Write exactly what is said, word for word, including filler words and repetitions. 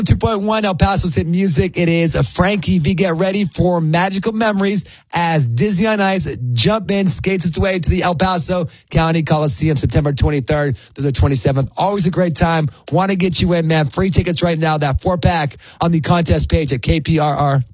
two point one El Paso's hit music. It is a Frankie V. Get ready for magical memories as Disney on Ice jump in, skates its way to the El Paso County Coliseum September twenty-third through the twenty-seventh. Always a great time. Want to get you in, man. Free tickets right now. That four pack on the contest page at K P R R.